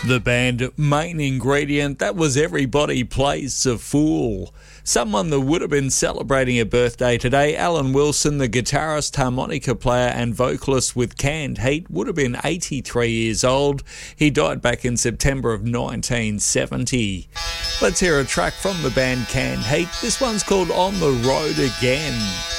The band Main Ingredient, that was Everybody Plays a Fool. Someone that would have been celebrating a birthday today, Alan Wilson, the guitarist, harmonica player and vocalist with Canned Heat, would have been 83 years old. He died back in September of 1970. Let's hear a track from the band Canned Heat. This one's called On the Road Again.